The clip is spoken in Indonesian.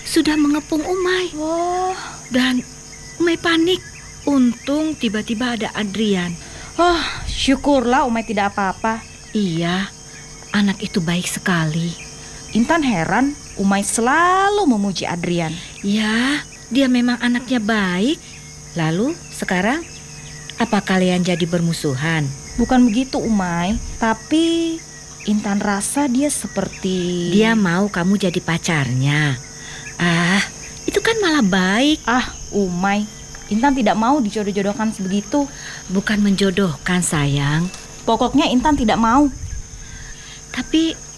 sudah mengepung Umay. Oh, Dan Umay panik. Untung tiba-tiba ada Adrian. syukurlah Umay tidak apa-apa. Iya, anak itu baik sekali. Intan heran Umay selalu memuji Adrian. Ya, dia memang anaknya baik. Lalu sekarang apa kalian jadi bermusuhan? Bukan begitu Umay, tapi Intan rasa dia seperti... Dia mau kamu jadi pacarnya. Itu kan malah baik. Umay, Intan tidak mau dijodoh-jodohkan sebegitu. Bukan menjodohkan, sayang. Pokoknya Intan tidak mau. Tapi